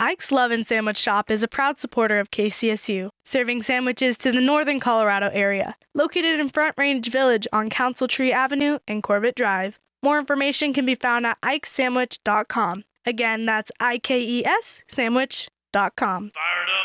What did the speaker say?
Ike's Lovin' Sandwich Shop is a proud supporter of KCSU, serving sandwiches to the northern Colorado area. Located in Front Range Village on Council Tree Avenue and Corbett Drive. More information can be found at ikesandwich.com. Again, that's IKES sandwich.com. Fired up.